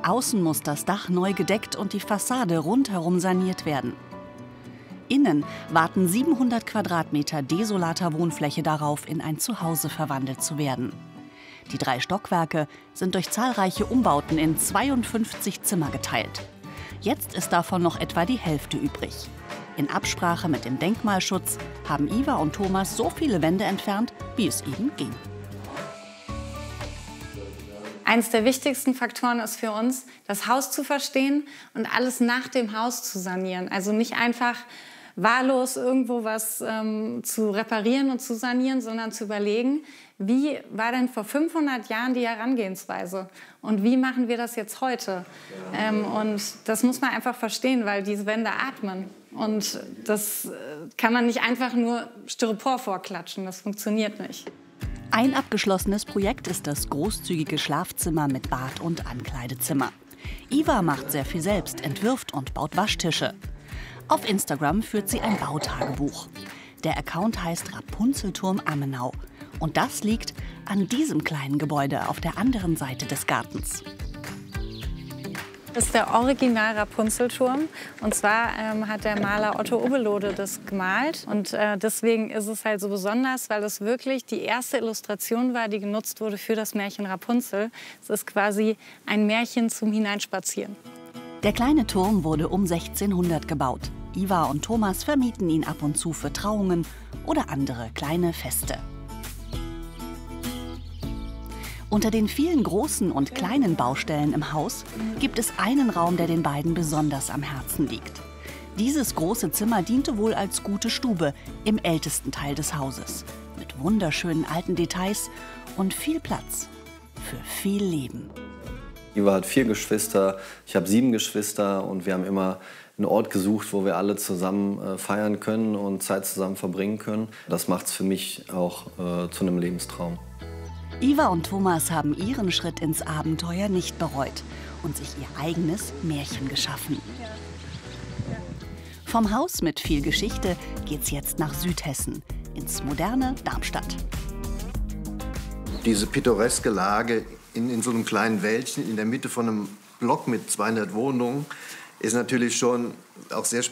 Außen muss das Dach neu gedeckt und die Fassade rundherum saniert werden. Innen warten 700 Quadratmeter desolater Wohnfläche darauf, in ein Zuhause verwandelt zu werden. Die 3 Stockwerke sind durch zahlreiche Umbauten in 52 Zimmer geteilt. Jetzt ist davon noch etwa die Hälfte übrig. In Absprache mit dem Denkmalschutz haben Iva und Thomas so viele Wände entfernt, wie es eben ging. Eines der wichtigsten Faktoren ist für uns, das Haus zu verstehen und alles nach dem Haus zu sanieren. Also nicht einfach wahllos irgendwo was zu reparieren und zu sanieren, sondern zu überlegen, wie war denn vor 500 Jahren die Herangehensweise und wie machen wir das jetzt heute? Und das muss man einfach verstehen, weil diese Wände atmen. Und das kann man nicht einfach nur Styropor vorklatschen, das funktioniert nicht. Ein abgeschlossenes Projekt ist das großzügige Schlafzimmer mit Bad und Ankleidezimmer. Iva macht sehr viel selbst, entwirft und baut Waschtische. Auf Instagram führt sie ein Bautagebuch. Der Account heißt Rapunzelturm Ammenau. Und das liegt an diesem kleinen Gebäude auf der anderen Seite des Gartens. Das ist der Original Rapunzelturm. Und zwar hat der Maler Otto Ubbelohde das gemalt. Und deswegen ist es halt so besonders, weil es wirklich die erste Illustration war, die genutzt wurde für das Märchen Rapunzel. Es ist quasi ein Märchen zum Hineinspazieren. Der kleine Turm wurde um 1600 gebaut. Iva und Thomas vermieten ihn ab und zu für Trauungen oder andere kleine Feste. Unter den vielen großen und kleinen Baustellen im Haus gibt es einen Raum, der den beiden besonders am Herzen liegt. Dieses große Zimmer diente wohl als gute Stube im ältesten Teil des Hauses. Mit wunderschönen alten Details und viel Platz für viel Leben. Iva hat 4 Geschwister, ich habe 7 Geschwister und wir haben immer einen Ort gesucht, wo wir alle zusammen feiern können und Zeit zusammen verbringen können. Das macht es für mich auch zu einem Lebenstraum. Iva und Thomas haben ihren Schritt ins Abenteuer nicht bereut und sich ihr eigenes Märchen geschaffen. Vom Haus mit viel Geschichte geht's jetzt nach Südhessen, ins moderne Darmstadt. Diese pittoreske Lage in so einem kleinen Wäldchen in der Mitte von einem Block mit 200 Wohnungen ist natürlich schon auch sehr